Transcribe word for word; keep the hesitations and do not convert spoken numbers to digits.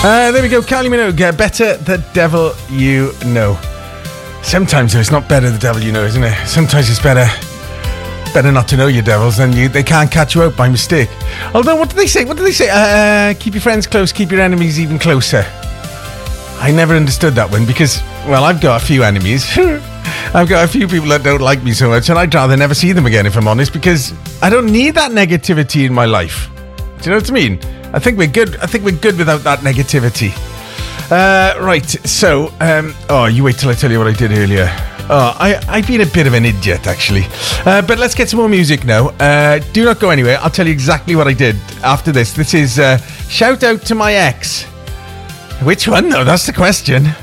Uh, there we go, Kylie Minogue, uh, Better the Devil You Know. Sometimes though, it's not better the devil you know, isn't it? Sometimes it's better better not to know your devils, then you, they can't catch you out by mistake. Although, what do they say? What do they say? Uh, keep your friends close, keep your enemies even closer. I never understood that one because, well, I've got a few enemies. I've got a few people that don't like me so much, and I'd rather never see them again, if I'm honest, because I don't need that negativity in my life. Do you know what I mean? I think we're good. I think we're good without that negativity. Uh, right, so, um, oh, you wait till I tell you what I did earlier. Oh, I, I've been a bit of an idiot, actually. Uh, but let's get some more music now. Uh, do not go anywhere. I'll tell you exactly what I did after this. This is uh, Shout Out to My Ex. Which one, though? That's the question.